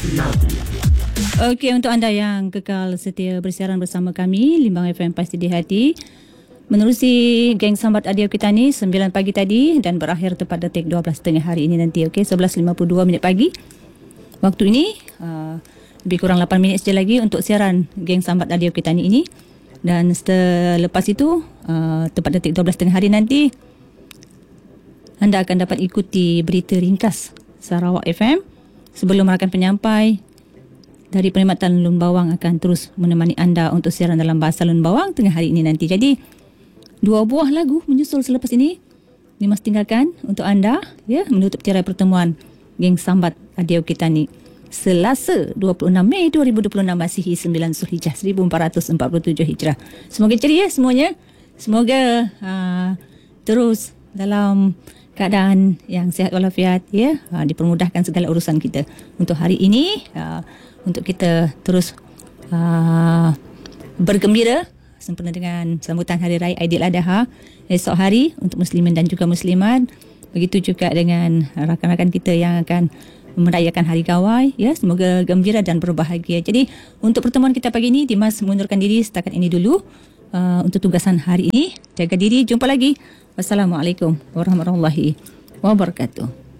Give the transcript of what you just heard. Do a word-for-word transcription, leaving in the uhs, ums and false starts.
Okey, untuk anda yang kekal setia bersiaran bersama kami, Limbang F M Pasti di Hati, menerusi geng sambat audio kita ni sembilan pagi tadi dan berakhir tepat detik dua belas tengah hari ini nanti. Okey, sebelas lima puluh dua minit pagi. Waktu ini uh, lebih kurang lapan minit saja lagi untuk siaran geng sambat audio kita ni ini. Dan selepas itu uh, tepat detik dua belas tengah hari nanti anda akan dapat ikuti berita ringkas Sarawak F M. Sebelum rakan penyampai dari Perkhidmatan Lun Bawang akan terus menemani anda untuk siaran dalam bahasa Lun Bawang tengah hari ini nanti. Jadi, dua buah lagu menyusul selepas ini dimas tinggalkan untuk anda, ya, menutup tirai pertemuan geng sambat audio kita ni. Selasa dua puluh enam Mei dua ribu dua puluh enam Masihi sembilan Zulhijjah seribu empat ratus empat puluh tujuh Hijrah. Semoga ceria semuanya. Semoga uh, terus dalam keadaan yang sihat walafiat, ya, uh, dipermudahkan segala urusan kita. Untuk hari ini, uh, untuk kita terus uh, bergembira sempena dengan sambutan Hari Raya Aidiladha esok hari untuk muslimin dan juga muslimat. Begitu juga dengan rakan-rakan kita yang akan merayakan Hari Gawai, ya, semoga gembira dan berbahagia. Jadi untuk pertemuan kita pagi ini, Dimas mengundurkan diri setakat ini dulu uh, untuk tugasan hari ini. Jaga diri, jumpa lagi. Wassalamualaikum warahmatullahi wabarakatuh.